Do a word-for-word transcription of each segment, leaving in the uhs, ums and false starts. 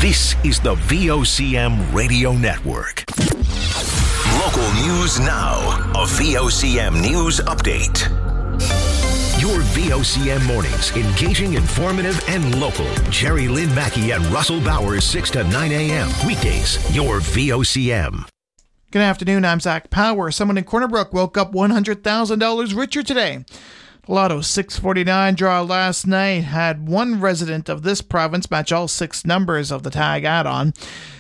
This is the V O C M Radio Network. Local news now. A V O C M News Update. Your V O C M mornings, engaging, informative, and local. Jerry Lynn Mackey and Russell Bowers, six to nine a.m. Weekdays, your V O C M. Good afternoon, I'm Zach Power. Someone in Corner Brook woke up one hundred thousand dollars richer today. Lotto six forty-nine draw last night had one resident of this province match all six numbers of the tag add-on.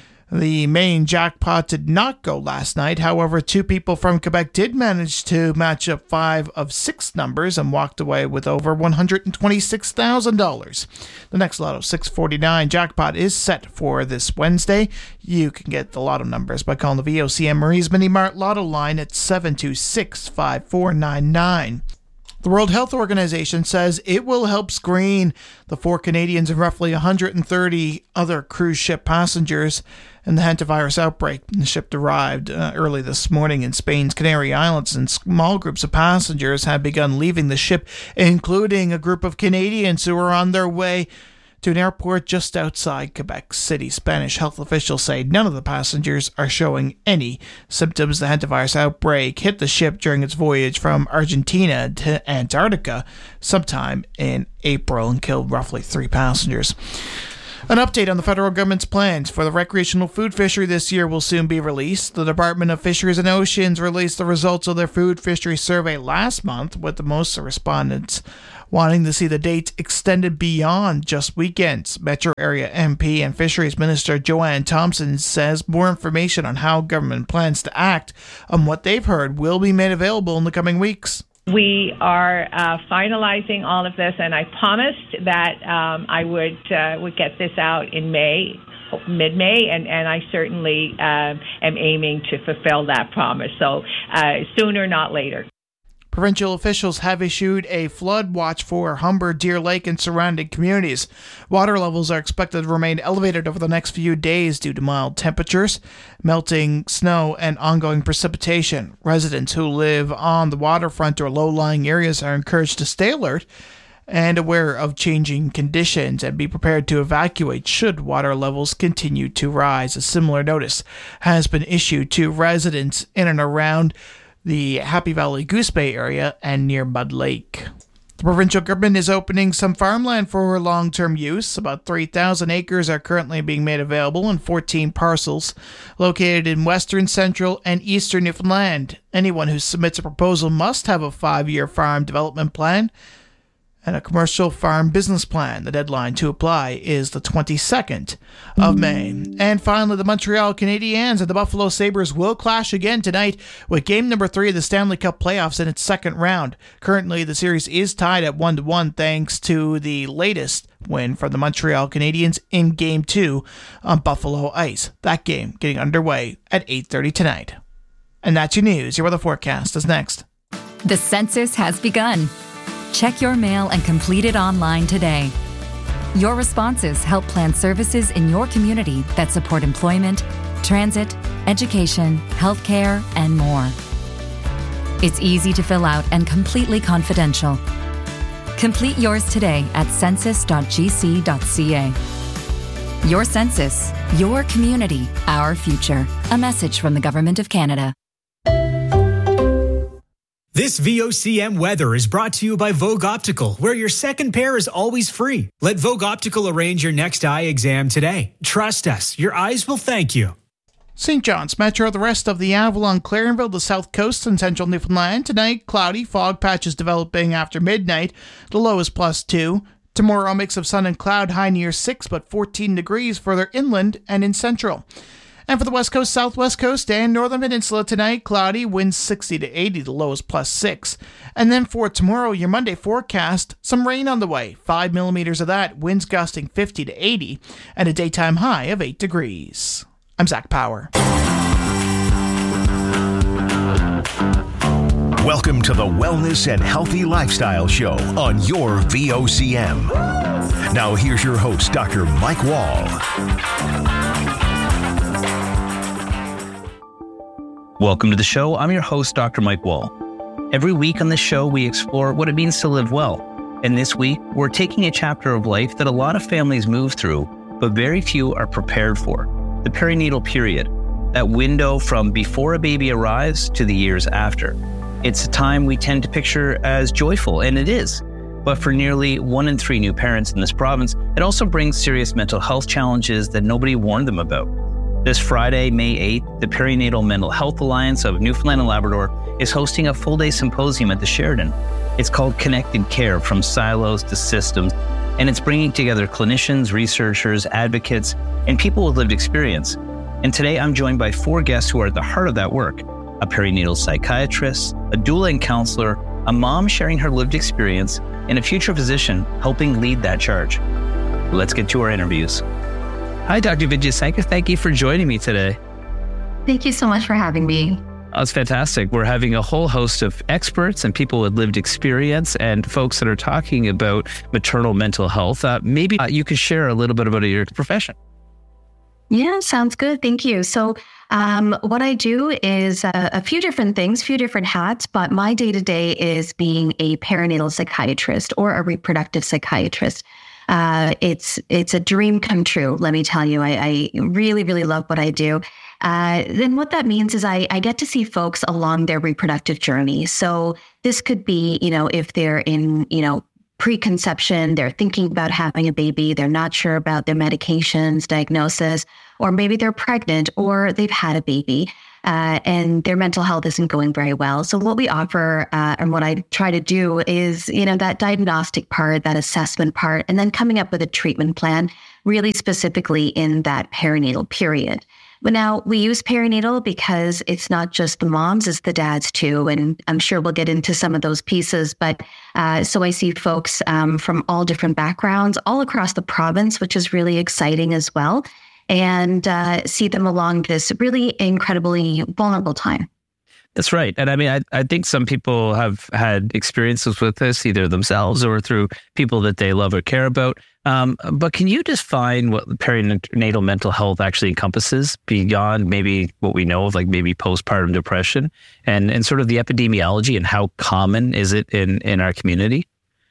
The main jackpot did not go last night. However, two people from Quebec did manage to match up five of six numbers and walked away with over one hundred twenty-six thousand dollars. The next Lotto six forty-nine jackpot is set for this Wednesday. You can get the Lotto numbers by calling the V O C M Marie's Mini Mart Lotto line at seven two six, five four nine nine. The World Health Organization says it will help screen the four Canadians and roughly one hundred thirty other cruise ship passengers in the hantavirus outbreak. The ship arrived uh, early this morning in Spain's Canary Islands, and small groups of passengers have begun leaving the ship, including a group of Canadians who are on their way to an airport just outside Quebec City. Spanish health officials say none of the passengers are showing any symptoms. The hantavirus outbreak hit the ship during its voyage from Argentina to Antarctica sometime in April and killed roughly three passengers. An update on the federal government's plans for the recreational food fishery this year will soon be released. The Department of Fisheries and Oceans released the results of their food fishery survey last month, with the most respondents wanting to see the dates extended beyond just weekends. Metro Area M P and Fisheries Minister Joanne Thompson says more information on how government plans to act on what they've heard will be made available in the coming weeks. We are uh, finalizing all of this, and I promised that um, I would uh, would get this out in May, mid-May, and, and I certainly uh, am aiming to fulfill that promise. So uh, sooner, not later. Provincial officials have issued a flood watch for Humber, Deer Lake, and surrounding communities. Water levels are expected to remain elevated over the next few days due to mild temperatures, melting snow, and ongoing precipitation. Residents who live on the waterfront or low-lying areas are encouraged to stay alert and aware of changing conditions and be prepared to evacuate should water levels continue to rise. A similar notice has been issued to residents in and around the Happy Valley Goose Bay area and near Mud Lake. The provincial government is opening some farmland for long-term use. About three thousand acres are currently being made available in fourteen parcels located in western, central, and eastern Newfoundland. Anyone who submits a proposal must have a five-year farm development plan and a commercial farm business plan. The deadline to apply is the twenty-second of May. And finally, the Montreal Canadiens and the Buffalo Sabres will clash again tonight with game number three of the Stanley Cup playoffs in its second round. Currently, the series is tied at one to one thanks to the latest win for the Montreal Canadiens in game two on Buffalo ice. That game getting underway at eight thirty tonight. And that's your news. Your weather forecast is next. The census has begun. Check your mail and complete it online today. Your responses help plan services in your community that support employment, transit, education, healthcare, and more. It's easy to fill out and completely confidential. Complete yours today at census dot g c dot c a. Your census, your community, our future. A message from the Government of Canada. This V O C M weather is brought to you by Vogue Optical, where your second pair is always free. Let Vogue Optical arrange your next eye exam today. Trust us, your eyes will thank you. Saint John's Metro, the rest of the Avalon, Clarenville, the South Coast, and central Newfoundland. Tonight, cloudy, fog patches developing after midnight. The low is plus two. Tomorrow, a mix of sun and cloud, high near six, but fourteen degrees further inland and in central. And for the West Coast, Southwest Coast, and Northern Peninsula tonight, cloudy, winds sixty to eighty, the low is plus six. And then for tomorrow, your Monday forecast, some rain on the way, five millimeters of that, winds gusting fifty to eighty, and a daytime high of eight degrees. I'm Zach Power. Welcome to the Wellness and Healthy Lifestyle Show on your V O C M. Now here's your host, Doctor Mike Wall. Welcome to the show. I'm your host, Doctor Mike Wall. Every week on the show, we explore what it means to live well. And this week, we're taking a chapter of life that a lot of families move through, but very few are prepared for: the perinatal period, that window from before a baby arrives to the years after. It's a time we tend to picture as joyful, and it is. But for nearly one in three new parents in this province, it also brings serious mental health challenges that nobody warned them about. This Friday, May eighth, the Perinatal Mental Health Alliance of Newfoundland and Labrador is hosting a full-day symposium at the Sheridan. It's called Connected Care: From Silos to Systems, and it's bringing together clinicians, researchers, advocates, and people with lived experience. And today I'm joined by four guests who are at the heart of that work: a perinatal psychiatrist, a doula and counselor, a mom sharing her lived experience, and a future physician helping lead that charge. Let's get to our interviews. Hi, Doctor Vijayasankar. Thank you for joining me today. Thank you so much for having me. That's fantastic. We're having a whole host of experts and people with lived experience and folks that are talking about maternal mental health. Uh, maybe uh, you could share a little bit about your profession. Yeah, sounds good. Thank you. So um, what I do is uh, a few different things, few different hats, but my day-to-day is being a perinatal psychiatrist or a reproductive psychiatrist. Uh, it's it's a dream come true, let me tell you. I, I really, really love what I do. Uh, then what that means is I, I get to see folks along their reproductive journey. So this could be, you know, if they're in, you know, preconception, they're thinking about having a baby, they're not sure about their medications, diagnosis, or maybe they're pregnant or they've had a baby. Uh, and their mental health isn't going very well. So what we offer uh, and what I try to do is, you know, that diagnostic part, that assessment part, and then coming up with a treatment plan really specifically in that perinatal period. But now we use perinatal because it's not just the moms, it's the dads too. And I'm sure we'll get into some of those pieces. But uh, so I see folks um, from all different backgrounds all across the province, which is really exciting as well. And uh, see them along this really incredibly vulnerable time. That's right. And I mean, I, I think some people have had experiences with this, either themselves or through people that they love or care about. Um, but can you define what perinatal mental health actually encompasses beyond maybe what we know of, like maybe postpartum depression, and, and sort of the epidemiology and how common is it in, in our community?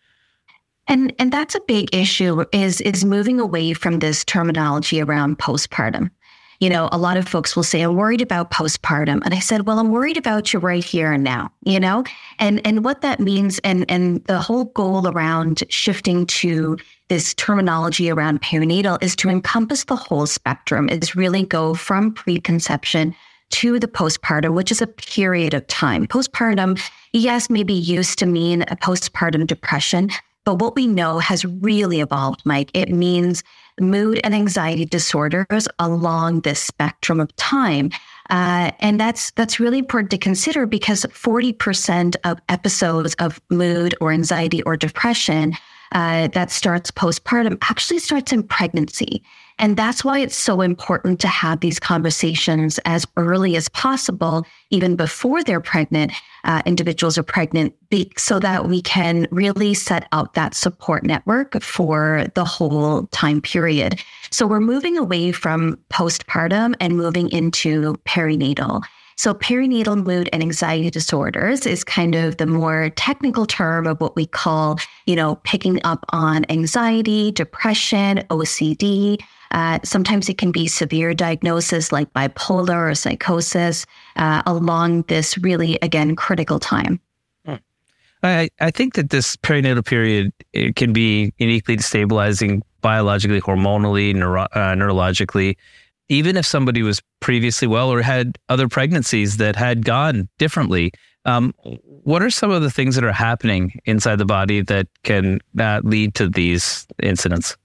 And and that's a big issue is is moving away from this terminology around postpartum. You know, a lot of folks will say, I'm worried about postpartum. And I said, well, I'm worried about you right here and now, you know, and and what that means and, and the whole goal around shifting to this terminology around perinatal is to encompass the whole spectrum, is really go from preconception to the postpartum, which is a period of time. Postpartum, yes, maybe used to mean a postpartum depression. But what we know has really evolved, Mike. It means mood and anxiety disorders along this spectrum of time. Uh, and that's that's really important to consider because forty percent of episodes of mood or anxiety or depression uh, that starts postpartum actually starts in pregnancy. And that's why it's so important to have these conversations as early as possible, even before they're pregnant, uh, individuals are pregnant, be, so that we can really set up that support network for the whole time period. So we're moving away from postpartum and moving into perinatal. So perinatal mood and anxiety disorders is kind of the more technical term of what we call, you know, picking up on anxiety, depression, O C D. Uh, sometimes it can be severe diagnosis like bipolar or psychosis uh, along this really, again, critical time. I, I think that this perinatal period, it can be uniquely destabilizing biologically, hormonally, neuro, uh, neurologically. Even if somebody was previously well or had other pregnancies that had gone differently, um, what are some of the things that are happening inside the body that can uh, lead to these incidents?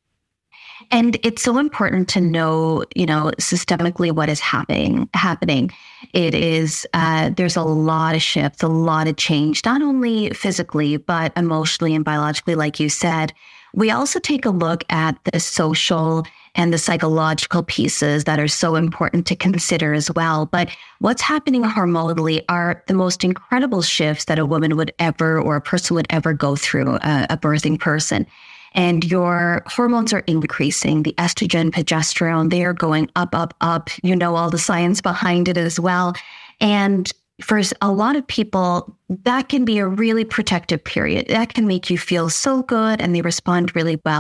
And it's so important to know, you know, systemically what is happening. Happening. It is, uh, there's a lot of shifts, a lot of change, not only physically, but emotionally and biologically, like you said. We also take a look at the social and the psychological pieces that are so important to consider as well. But what's happening hormonally are the most incredible shifts that a woman would ever, or a person would ever go through, uh, a birthing person. And your hormones are increasing, the estrogen, progesterone, they are going up, up, up. You know, all the science behind it as well. And for a lot of people, that can be a really protective period. That can make you feel so good and they respond really well.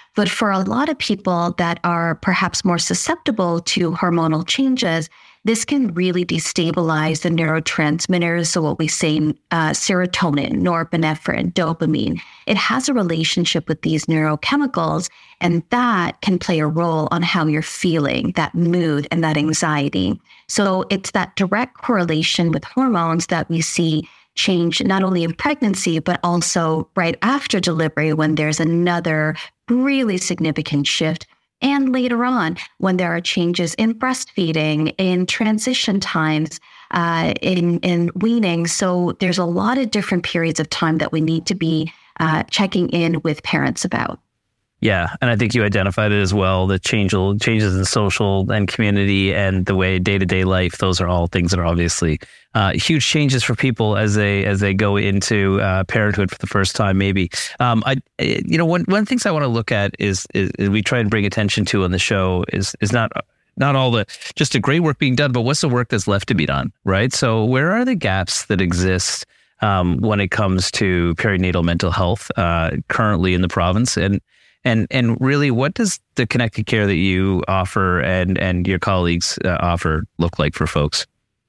But for a lot of people that are perhaps more susceptible to hormonal changes, this can really destabilize the neurotransmitters. So what we say, uh, serotonin, norepinephrine, dopamine, it has a relationship with these neurochemicals, and that can play a role on how you're feeling, that mood and that anxiety. So it's that direct correlation with hormones that we see change not only in pregnancy, but also right after delivery when there's another really significant shift. And later on, when there are changes in breastfeeding, in transition times, uh, in, in weaning. So there's a lot of different periods of time that we need to be uh, checking in with parents about. Yeah, and I think you identified it as well, the change, changes in social and community and the way day-to-day life, those are all things that are obviously uh, huge changes for people as they as they go into uh, parenthood for the first time, maybe. Um, I, you know, one one of the things I want to look at is, is, is we try and bring attention to on the show is is not not all the just the great work being done, but what's the work that's left to be done, right? So where are the gaps that exist um, when it comes to perinatal mental health uh, currently in the province? And And and really, what does the connected care that you offer and, and your colleagues uh, offer look like for folks?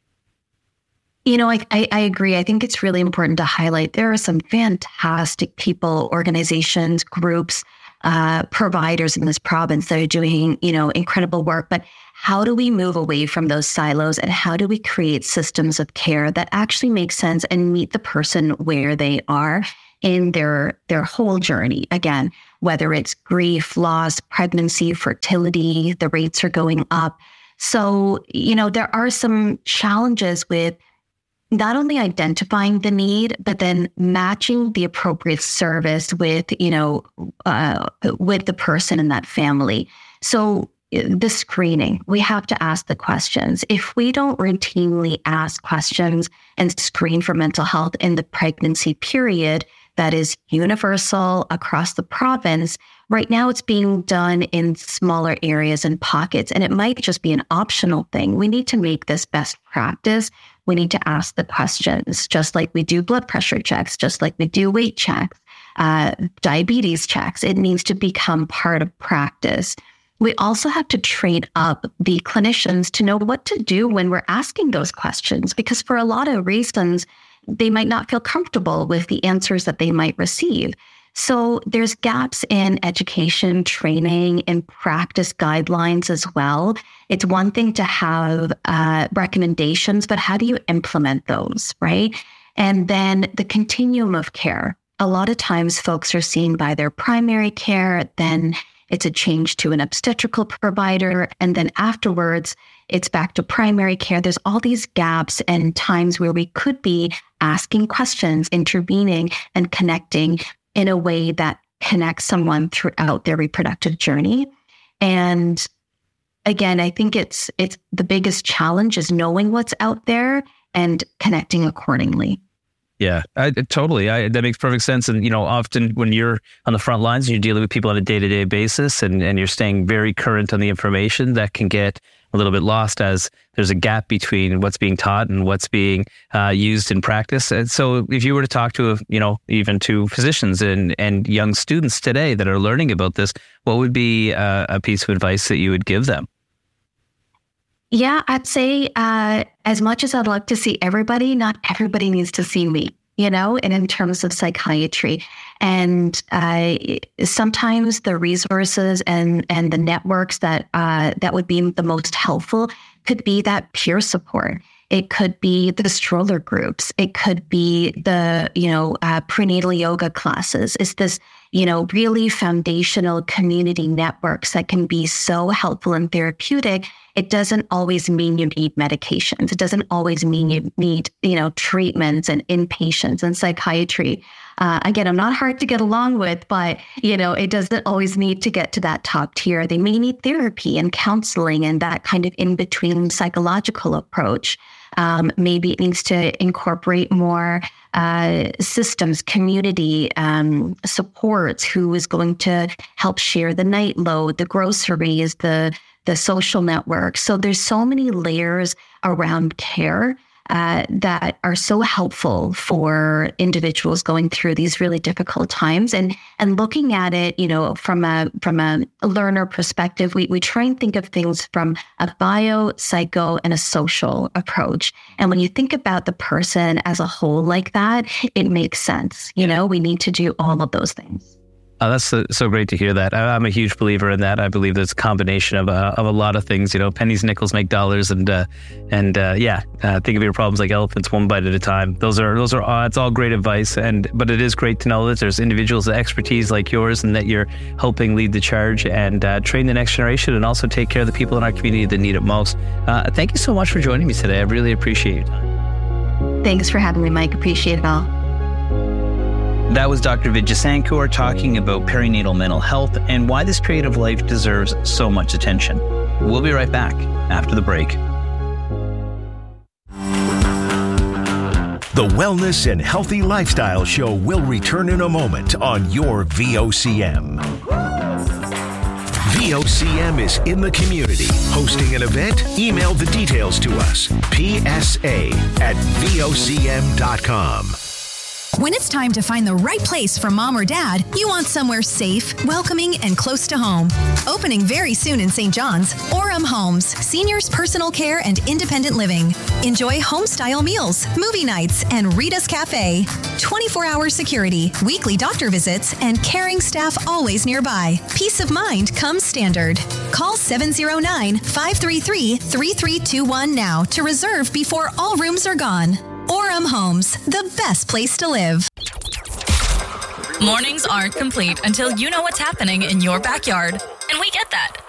You know, I, I, I agree. I think it's really important to highlight there are some fantastic people, organizations, groups, uh, providers in this province that are doing, you know, incredible work. But how do we move away from those silos, and how do we create systems of care that actually make sense and meet the person where they are in their their whole journey? Again, whether it's grief, loss, pregnancy, fertility, the rates are going up. So, you know, there are some challenges with not only identifying the need, but then matching the appropriate service with, you know, uh, with the person in that family. So the screening, we have to ask the questions. If we don't routinely ask questions and screen for mental health in the pregnancy period, that is universal across the province. Right now, it's being done in smaller areas and pockets, and it might just be an optional thing. We need to make this best practice. We need to ask the questions, just like we do blood pressure checks, just like we do weight checks, uh, diabetes checks. It needs to become part of practice. We also have to train up the clinicians to know what to do when we're asking those questions, because for a lot of reasons, they might not feel comfortable with the answers that they might receive. So there's gaps in education, training, and practice guidelines as well. It's one thing to have uh, recommendations, but how do you implement those, right? And then the continuum of care. A lot of times folks are seen by their primary care, then it's a change to an obstetrical provider, and then afterwards, it's back to primary care. There's all these gaps and times where we could be asking questions, intervening, and connecting in a way that connects someone throughout their reproductive journey. And again, I think it's it's the biggest challenge is knowing what's out there and connecting accordingly. Yeah, I, totally. I, that makes perfect sense. And, you know, often when you're on the front lines and you're dealing with people on a day-to-day basis and, and you're staying very current on the information, that can get a little bit lost as there's a gap between what's being taught and what's being uh, used in practice. And so if you were to talk to, you know, even to physicians and, and young students today that are learning about this, what would be uh, a piece of advice that you would give them? Yeah, I'd say uh, as much as I'd like to see everybody, not everybody needs to see me, you know, and in terms of psychiatry. And uh, sometimes the resources and, and the networks that uh, that would be the most helpful could be that peer support. It could be the stroller groups. It could be the, you know, uh, prenatal yoga classes. It's this, you know, really foundational community networks that can be so helpful and therapeutic. It doesn't always mean you need medications. It doesn't always mean you need, you know, treatments and inpatients and psychiatry. Uh, again, I'm not hard to get along with, but, you know, it doesn't always need to get to that top tier. They may need therapy and counseling and that kind of in-between psychological approach. Um, maybe it needs to incorporate more uh, systems, community um, supports, who is going to help share the night load, the groceries, the the social network. So there's so many layers around care uh, that are so helpful for individuals going through these really difficult times. And and looking at it, you know, from a from a learner perspective, we, we try and think of things from a bio, psycho, and a social approach. And when you think about the person as a whole like that, it makes sense. You know, we need to do all of those things. Oh, that's so, so great to hear that. I, I'm a huge believer in that. I believe there's a combination of uh, of a lot of things. You know, pennies, nickels make dollars, and uh, and uh, yeah, uh, think of your problems like elephants, one bite at a time. Those are those are uh, it's all great advice, and but it is great to know that there's individuals with expertise like yours, and that you're helping lead the charge and uh, train the next generation, and also take care of the people in our community that need it most. Uh, thank you so much for joining me today. I really appreciate your time. Thanks for having me, Mike. Appreciate it all. That was Doctor Vidya Sankur talking about perinatal mental health and why this period of life deserves so much attention. We'll be right back after the break. The Wellness and Healthy Lifestyle Show will return in a moment on your V O C M. V O C M is in the community. Hosting an event? Email the details to us. P S A at V O C M dot com. When it's time to find the right place for mom or dad, you want somewhere safe, welcoming, and close to home. Opening very soon in Saint John's, Orem Homes, seniors personal care and independent living. Enjoy home-style meals, movie nights, and Rita's Cafe. twenty-four hour security, weekly doctor visits, and caring staff always nearby. Peace of mind comes standard. Call seven oh nine, five three three, three three two one now to reserve before all rooms are gone. Orem Homes, the best place to live. Mornings aren't complete until you know what's happening in your backyard. And we get that.